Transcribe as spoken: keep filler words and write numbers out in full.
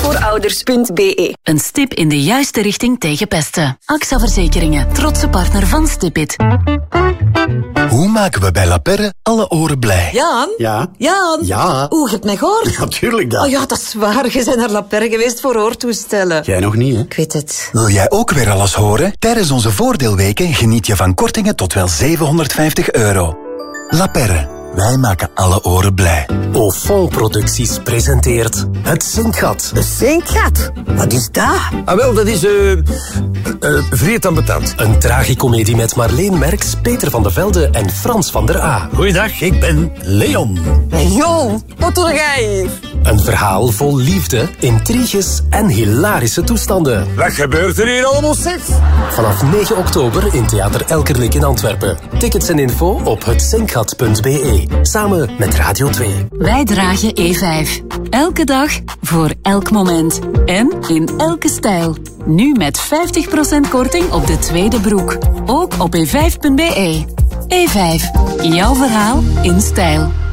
voorouders punt b e. Een stip in de juiste richting tegen pesten. A X A Verzekeringen, trotse partner van Stipit. Hoe maken we bij La Perre alle oren blij? Jan? Ja? Jan? Ja? Oeh, je hebt mij gehoord? Natuurlijk dat. Oh ja, dat is waar. Je bent naar La Perre geweest voor oortoestellen. Jij nog niet, hè? Ik weet het. Wil jij ook weer alles horen? Tijdens onze voordeelweken geniet je van kortingen tot wel zevenhonderdvijftig euro. La Perre. Wij maken alle oren blij. Ofon Producties presenteert Het Zinkgat. Een zinkgat? Wat is dat? Ah, wel, dat is eh uh, uh, vreed ambetant. Een tragicomedie met Marleen Merks, Peter van de Velde en Frans van der A. Goeiedag, ik ben Leon. Jon, wat doe jij hier? Een verhaal vol liefde, intriges en hilarische toestanden. Wat gebeurt er hier allemaal, zeg? Vanaf negen oktober in Theater Elkerlijk in Antwerpen. Tickets en info op het zinkgat punt b e. Samen met Radio twee. Wij dragen E vijf. Elke dag, voor elk moment. En in elke stijl. Nu met vijftig procent korting op de tweede broek. Ook op e vijf punt b e. E vijf. Jouw verhaal in stijl.